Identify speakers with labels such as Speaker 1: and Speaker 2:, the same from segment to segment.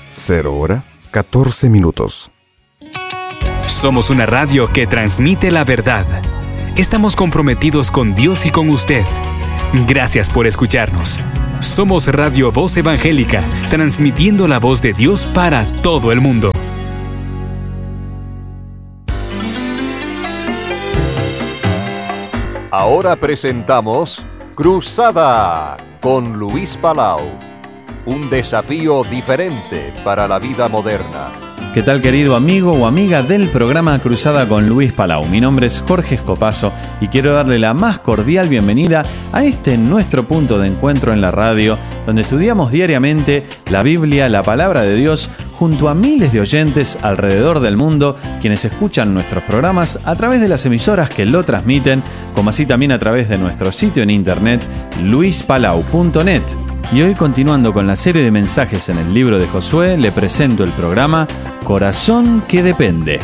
Speaker 1: 0:14.
Speaker 2: Somos una radio que transmite la verdad. Estamos comprometidos con Dios y con usted. Gracias por escucharnos. Somos Radio Voz Evangélica, transmitiendo la voz de Dios para todo el mundo.
Speaker 3: Ahora presentamos Cruzada con Luis Palau. Un desafío diferente para la vida moderna.
Speaker 4: ¿Qué tal, querido amigo o amiga del programa Cruzada con Luis Palau? Mi nombre es Jorge Escopazo y quiero darle la más cordial bienvenida a nuestro punto de encuentro en la radio, donde estudiamos diariamente la Biblia, la Palabra de Dios, junto a miles de oyentes alrededor del mundo, quienes escuchan nuestros programas a través de las emisoras que lo transmiten, como así también a través de nuestro sitio en internet, luispalau.net. Y hoy, continuando con la serie de mensajes en el libro de Josué, le presento el programa Corazón que Depende.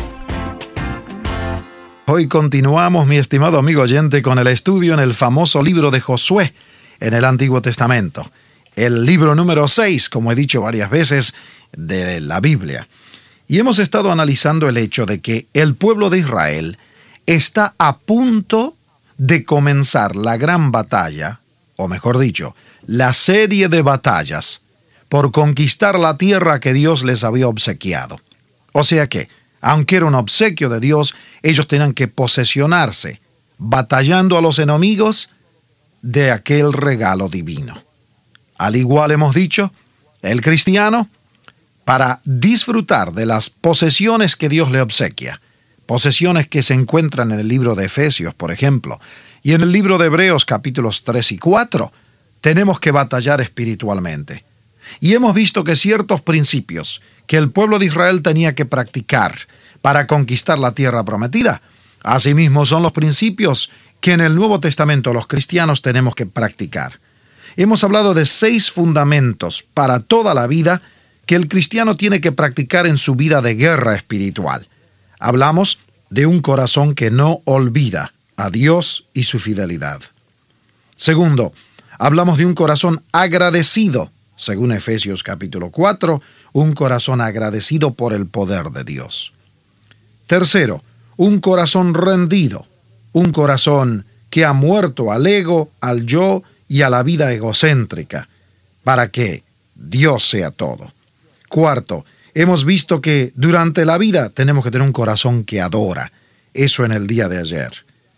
Speaker 5: Hoy continuamos, mi estimado amigo oyente, con el estudio en el famoso libro de Josué en el Antiguo Testamento. El libro número 6, como he dicho varias veces, de la Biblia. Y hemos estado analizando el hecho de que el pueblo de Israel está a punto de comenzar la gran batalla, o mejor dicho, la serie de batallas por conquistar la tierra que Dios les había obsequiado. O sea que, aunque era un obsequio de Dios, ellos tenían que posesionarse, batallando a los enemigos de aquel regalo divino. Al igual hemos dicho, el cristiano, para disfrutar de las posesiones que Dios le obsequia, posesiones que se encuentran en el libro de Efesios, por ejemplo, y en el libro de Hebreos capítulos 3 y 4, tenemos que batallar espiritualmente. Y hemos visto que ciertos principios que el pueblo de Israel tenía que practicar para conquistar la tierra prometida, asimismo son los principios que en el Nuevo Testamento los cristianos tenemos que practicar. Hemos hablado de 6 fundamentos para toda la vida que el cristiano tiene que practicar en su vida de guerra espiritual. Hablamos de un corazón que no olvida a Dios y su fidelidad. Segundo, hablamos de un corazón agradecido, según Efesios capítulo 4, un corazón agradecido por el poder de Dios. Tercero, un corazón rendido, un corazón que ha muerto al ego, al yo y a la vida egocéntrica, para que Dios sea todo. Cuarto, hemos visto que durante la vida tenemos que tener un corazón que adora, eso en el día de ayer.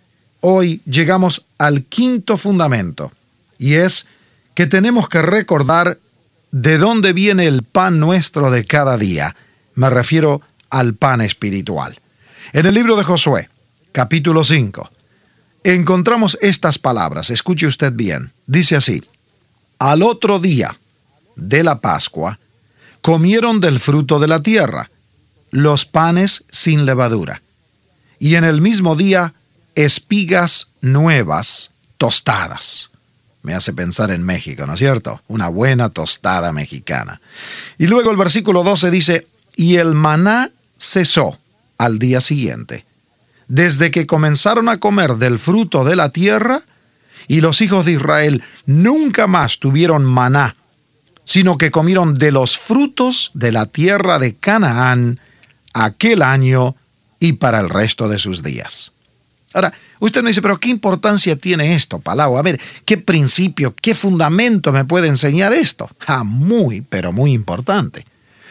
Speaker 5: Hoy llegamos al quinto fundamento, y es que tenemos que recordar de dónde viene el pan nuestro de cada día. Me refiero al pan espiritual. En el libro de Josué, capítulo 5, encontramos estas palabras. Escuche usted bien. Dice así: al otro día de la Pascua, comieron del fruto de la tierra, los panes sin levadura, y en el mismo día espigas nuevas tostadas. Me hace pensar en México, ¿no es cierto? Una buena tostada mexicana. Y luego el versículo 12 dice: y el maná cesó al día siguiente, desde que comenzaron a comer del fruto de la tierra, y los hijos de Israel nunca más tuvieron maná, sino que comieron de los frutos de la tierra de Canaán aquel año y para el resto de sus días. Ahora, usted me dice, pero ¿qué importancia tiene esto, Palau? A ver, ¿qué principio, qué fundamento me puede enseñar esto? Muy, pero muy importante.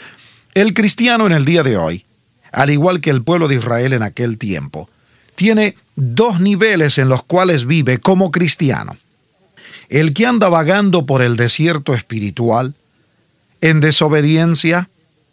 Speaker 5: El cristiano en el día de hoy, al igual que el pueblo de Israel en aquel tiempo, tiene 2 niveles en los cuales vive como cristiano. El que anda vagando por el desierto espiritual, en desobediencia,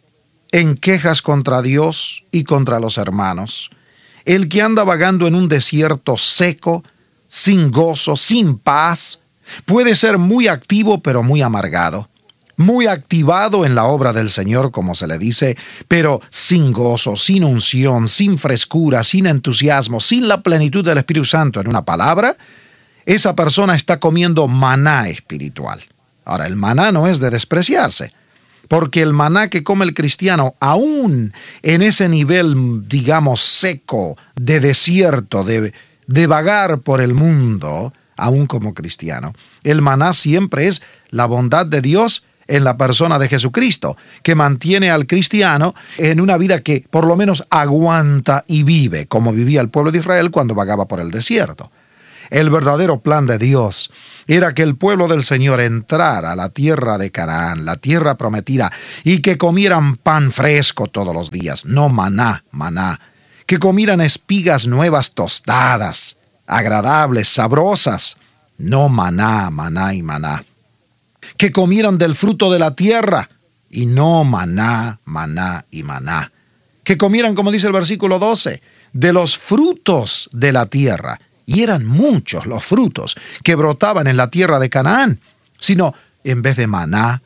Speaker 5: en quejas contra Dios y contra los hermanos. El que anda vagando en un desierto seco, sin gozo, sin paz, puede ser muy activo pero muy amargado, muy activado en la obra del Señor, como se le dice, pero sin gozo, sin unción, sin frescura, sin entusiasmo, sin la plenitud del Espíritu Santo. En una palabra, esa persona está comiendo maná espiritual. Ahora, el maná no es de despreciarse, porque el maná que come el cristiano, aún en ese nivel, digamos, seco, de desierto, de vagar por el mundo, aún como cristiano, el maná siempre es la bondad de Dios en la persona de Jesucristo, que mantiene al cristiano en una vida que por lo menos aguanta y vive, como vivía el pueblo de Israel cuando vagaba por el desierto. El verdadero plan de Dios era que el pueblo del Señor entrara a la tierra de Canaán, la tierra prometida, y que comieran pan fresco todos los días, no maná, que comieran espigas nuevas tostadas, agradables, sabrosas, no maná, que comieran del fruto de la tierra, y no maná, que comieran, como dice el versículo 12, de los frutos de la tierra. Y eran muchos los frutos que brotaban en la tierra de Canaán, sino en vez de maná.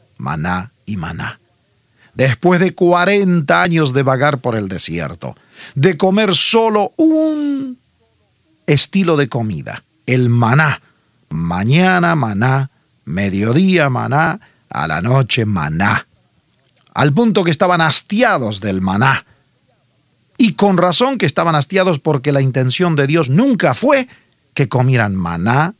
Speaker 5: Después de 40 años de vagar por el desierto, de comer solo un estilo de comida, el maná, mañana maná, mediodía maná, a la noche maná, al punto que estaban hastiados del maná. Y con razón que estaban hastiados, porque la intención de Dios nunca fue que comieran maná.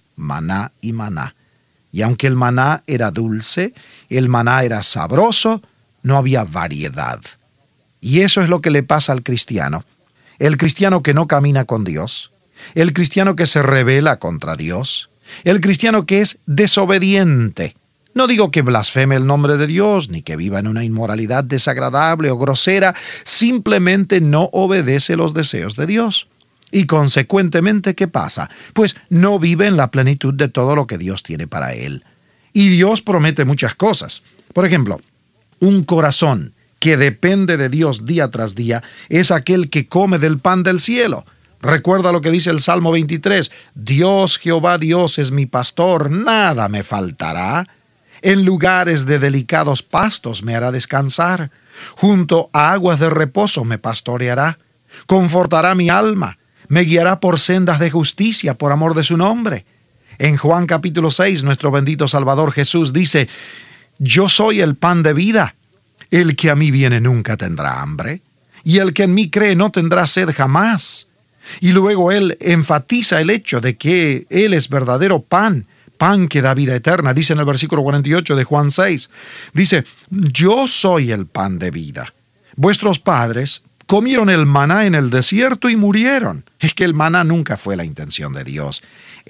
Speaker 5: Y aunque el maná era dulce, el maná era sabroso, no había variedad. Y eso es lo que le pasa al cristiano. El cristiano que no camina con Dios, el cristiano que se rebela contra Dios, el cristiano que es desobediente. No digo que blasfeme el nombre de Dios, ni que viva en una inmoralidad desagradable o grosera, simplemente no obedece los deseos de Dios. Y consecuentemente, ¿qué pasa? Pues no vive en la plenitud de todo lo que Dios tiene para él. Y Dios promete muchas cosas. Por ejemplo, un corazón que depende de Dios día tras día es aquel que come del pan del cielo. Recuerda lo que dice el Salmo 23, Dios, Jehová Dios es mi pastor, nada me faltará. En lugares de delicados pastos me hará descansar. Junto a aguas de reposo me pastoreará. Confortará mi alma. Me guiará por sendas de justicia por amor de su nombre. En Juan capítulo 6, nuestro bendito Salvador Jesús dice, yo soy el pan de vida. El que a mí viene nunca tendrá hambre, y el que en mí cree no tendrá sed jamás. Y luego él enfatiza el hecho de que él es verdadero pan que da vida eterna. Dice en el versículo 48 de Juan 6, dice, yo soy el pan de vida. Vuestros padres comieron el maná en el desierto y murieron. Es que el maná nunca fue la intención de Dios.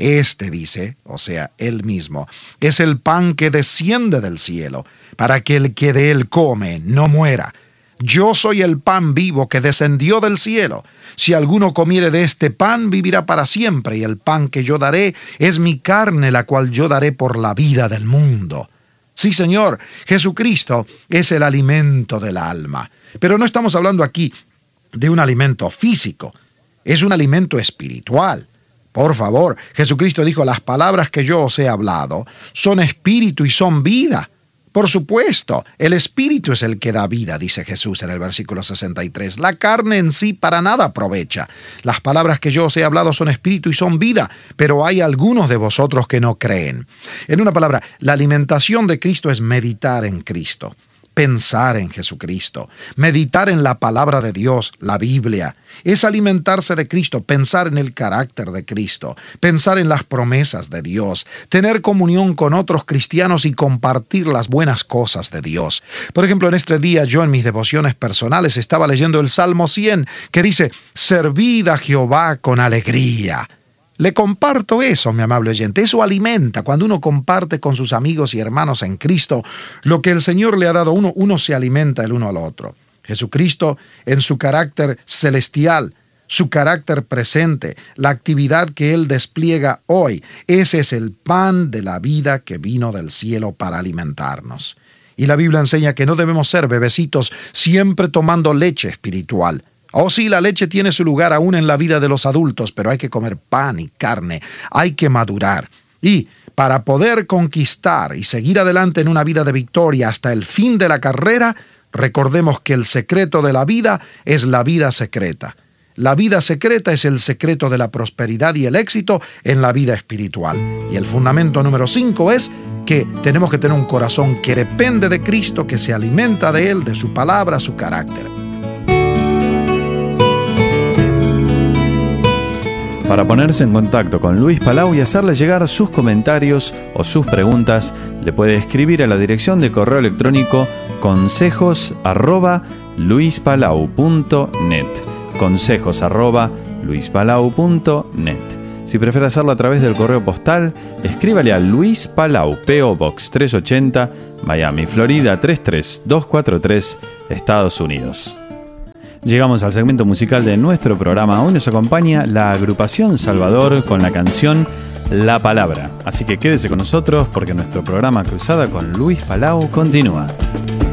Speaker 5: Dice, o sea, él mismo, es el pan que desciende del cielo, para que el que de él come no muera. Yo soy el pan vivo que descendió del cielo. Si alguno comiere de este pan, vivirá para siempre, y el pan que yo daré es mi carne, la cual yo daré por la vida del mundo. Sí, Señor, Jesucristo es el alimento del alma. Pero no estamos hablando aquí de un alimento físico, es un alimento espiritual. Por favor, Jesucristo dijo, las palabras que yo os he hablado son espíritu y son vida. Por supuesto, el espíritu es el que da vida, dice Jesús en el versículo 63. La carne en sí para nada aprovecha. Las palabras que yo os he hablado son espíritu y son vida, pero hay algunos de vosotros que no creen. En una palabra, la alimentación de Cristo es meditar en Cristo, pensar en Jesucristo, meditar en la palabra de Dios, la Biblia. Es alimentarse de Cristo, pensar en el carácter de Cristo, pensar en las promesas de Dios, tener comunión con otros cristianos y compartir las buenas cosas de Dios. Por ejemplo, en este día yo en mis devociones personales estaba leyendo el Salmo 100, que dice, servid a Jehová con alegría. Le comparto eso, mi amable oyente. Eso alimenta. Cuando uno comparte con sus amigos y hermanos en Cristo lo que el Señor le ha dado a uno, uno se alimenta el uno al otro. Jesucristo, en su carácter celestial, su carácter presente, la actividad que Él despliega hoy, ese es el pan de la vida que vino del cielo para alimentarnos. Y la Biblia enseña que no debemos ser bebecitos siempre tomando leche espiritual. Oh sí, la leche tiene su lugar aún en la vida de los adultos, pero hay que comer pan y carne, hay que madurar. Y para poder conquistar y seguir adelante en una vida de victoria hasta el fin de la carrera, recordemos que el secreto de la vida es la vida secreta. La vida secreta es el secreto de la prosperidad y el éxito en la vida espiritual. Y el fundamento número 5 es que tenemos que tener un corazón que depende de Cristo, que se alimenta de Él, de su palabra, su carácter.
Speaker 4: Para ponerse en contacto con Luis Palau y hacerle llegar sus comentarios o sus preguntas, le puede escribir a la dirección de correo electrónico consejos@luispalau.net. consejos@luispalau.net. Si prefiere hacerlo a través del correo postal, escríbale a Luis Palau, P.O. Box 380, Miami, Florida 33243, Estados Unidos. Llegamos al segmento musical de nuestro programa. Hoy nos acompaña la agrupación Salvador con la canción La Palabra. Así que quédese con nosotros porque nuestro programa Cruzada con Luis Palau continúa.